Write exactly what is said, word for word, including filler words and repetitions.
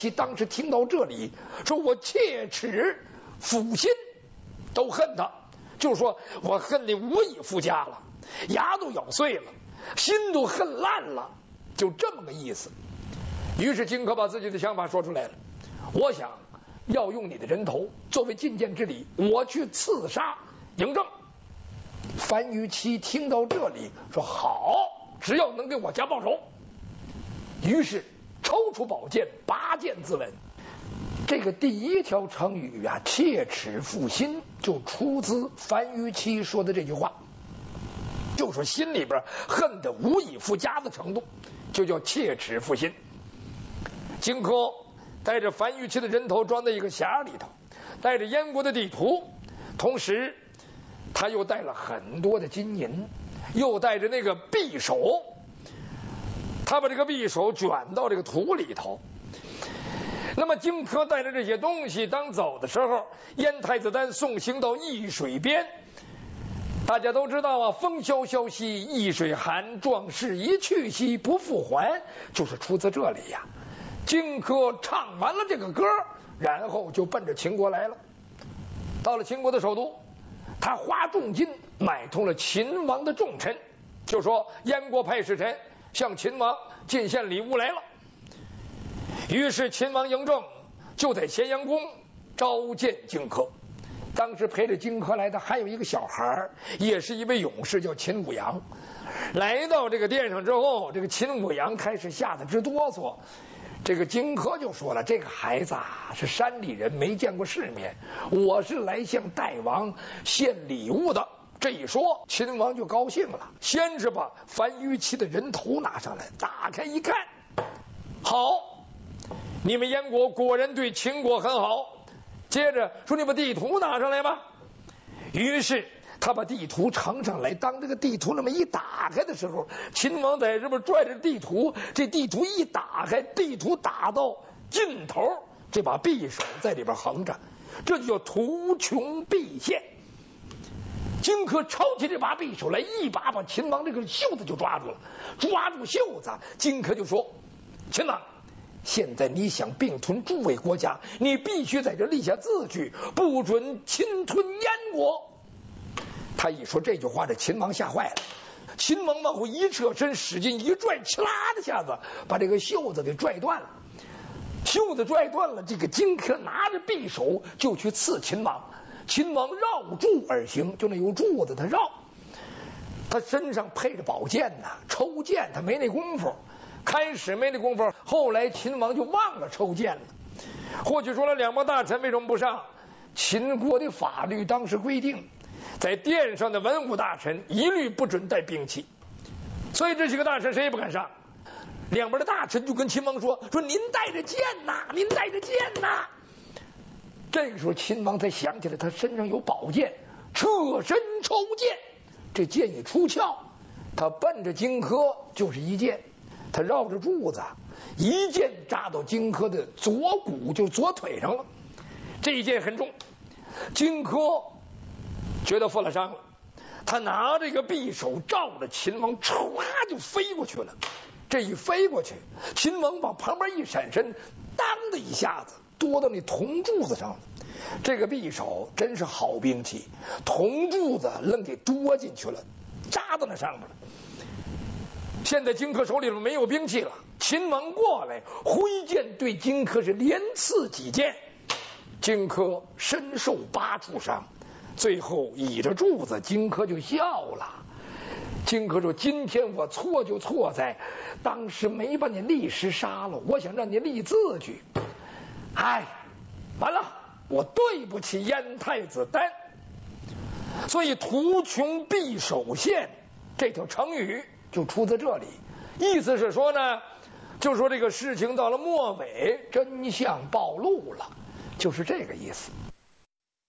当时听到这里，说我切齿腐心，都恨他，就说我恨你无以复加了，牙都咬碎了，心都恨烂了，就这么个意思。于是荆轲把自己的想法说出来了，我想要用你的人头作为进谏之礼，我去刺杀嬴政。樊於期听到这里说好，只要能给我家报仇。于是抽出宝剑，拔剑自刎。这个第一条成语啊，切齿负心，就出自樊於期说的这句话，就说心里边恨得无以复加的程度，就叫切齿负心。荆轲带着樊於期的人头装在一个匣里头，带着燕国的地图，同时他又带了很多的金银，又带着那个匕首，他把这个匕首卷到这个土里头。那么荆轲带着这些东西，当走的时候，燕太子丹送行到易水边。大家都知道啊，风萧萧兮易水寒，壮士一去兮不复还，就是出自这里呀。荆轲唱完了这个歌，然后就奔着秦国来了。到了秦国的首都，他花重金买通了秦王的重臣，就说燕国派使臣向秦王进献礼物来了。于是秦王嬴政就在咸阳宫召见荆轲。当时陪着荆轲来的还有一个小孩，也是一位勇士，叫秦舞阳。来到这个殿上之后，这个秦舞阳开始吓得直哆嗦。这个荆轲就说了，这个孩子啊是山里人，没见过世面，我是来向大王献礼物的。这一说，秦王就高兴了，先是把樊於期的人头拿上来，打开一看，好，你们燕国果然对秦国很好。接着说，你把地图拿上来吧。于是他把地图呈上来，当这个地图那么一打开的时候，秦王在这边拽着地图，这地图一打开，地图打到尽头，这把匕首在里边横着，这就叫图穷匕现。荆轲抄起这把匕首来，一把把秦王这个袖子就抓住了，抓住袖子，荆轲就说：秦王，现在你想并吞诸位国家，你必须在这立下字据，不准侵吞燕国。他一说这句话，这秦王吓坏了。秦王往后一侧身，使劲一拽，哧啦的下子把这个袖子给拽断了。袖子拽断了，这个荆轲拿着匕首就去刺秦王。秦王绕柱而行，就那有柱子他绕，他身上配着宝剑呐，抽剑他没那功夫，开始没那功夫，后来秦王就忘了抽剑了。或许说了，两帮大臣为什么不上？秦国的法律当时规定，在殿上的文武大臣一律不准带兵器，所以这几个大臣谁也不敢上。两边的大臣就跟秦王说：“说您带着剑呐，您带着剑呐。”这个时候秦王才想起来他身上有宝剑，侧身抽剑，这剑一出鞘，他奔着荆轲就是一剑，他绕着柱子一剑扎到荆轲的左骨，就左腿上了。这一剑很重，荆轲觉得负了伤了，他拿这个匕首照着秦王，唰就飞过去了。这一飞过去，秦王往旁边一闪身，当的一下子多到那铜柱子上了。这个匕首真是好兵器，铜柱子愣给多进去了，扎到那上面了。现在荆轲手里头没有兵器了，秦王过来挥剑对荆轲是连刺几剑，荆轲身受八处伤，最后倚着柱子，荆轲就笑了。荆轲说：“今天我错就错在当时没把你立时杀了，我想让你立字据。哎，完了，我对不起燕太子丹。”所以图穷匕首现这条成语就出自这里，意思是说呢，就说这个事情到了末尾，真相暴露了，就是这个意思。